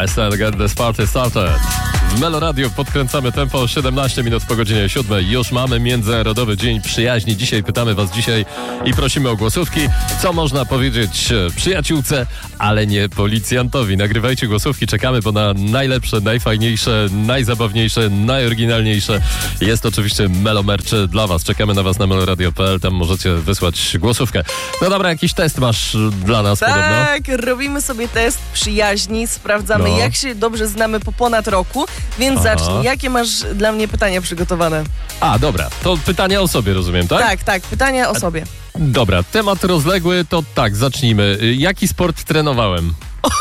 Let's get this party started. W Melo Radio podkręcamy tempo 17 minut po godzinie 7. Już mamy Międzynarodowy Dzień Przyjaźni. Dzisiaj pytamy was i prosimy o głosówki. Co można powiedzieć przyjaciółce, ale nie policjantowi? Nagrywajcie głosówki, czekamy, bo na najlepsze, najfajniejsze, najzabawniejsze, najoryginalniejsze jest oczywiście Melo Merch dla was. Czekamy na was na meloradio.pl, tam możecie wysłać głosówkę. No dobra, jakiś test masz dla nas podobno? Tak, robimy sobie test przyjaźni, sprawdzamy jak się dobrze znamy po ponad roku, więc zacznij. Jakie masz dla mnie pytania przygotowane? A, dobra, to pytania o sobie, rozumiem, tak? Tak, pytania o sobie. Dobra, temat rozległy, to tak, zacznijmy. Jaki sport trenowałem?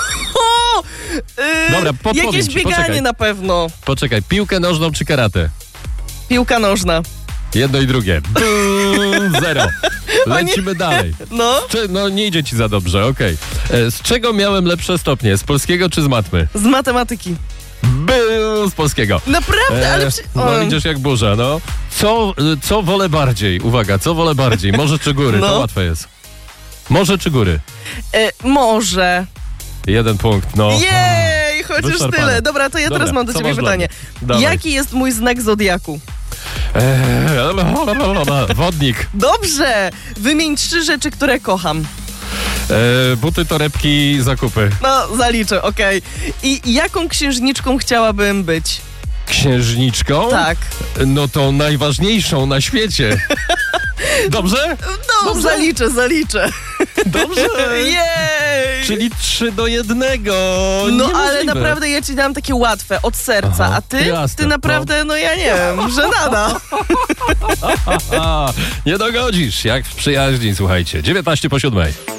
Dobra, podpowiem jakieś ci, bieganie poczekaj. Na pewno. Poczekaj, piłkę nożną czy karate? Piłka nożna. Jedno i drugie. 0. Lecimy dalej. No nie idzie ci za dobrze, okej. Z czego miałem lepsze stopnie? Z polskiego czy z matmy? Z matematyki. Z polskiego. Naprawdę, ale... No widzisz jak burza, no. Co wolę bardziej? Uwaga, co wolę bardziej? Morze czy góry? To łatwe jest. Morze czy góry? Morze. 1 punkt, no. Jej, chociaż tyle. Dobra, to ja teraz mam do ciebie pytanie. Jaki jest mój znak zodiaku? Wodnik. Dobrze! Wymień 3 rzeczy, które kocham. Buty, torebki, zakupy. No, zaliczę, okej. I jaką księżniczką chciałabym być? Księżniczką? Tak. No to najważniejszą na świecie. Dobrze? No, dobrze? Zaliczę. Dobrze. Jej! Czyli 3-1. No, Niemożliwe. ale naprawdę ja ci dam takie łatwe, od serca. A ty? Jasne, ty naprawdę, no ja nie wiem, żenada. Nie dogodzisz, jak w przyjaźni, słuchajcie. 19 po 7.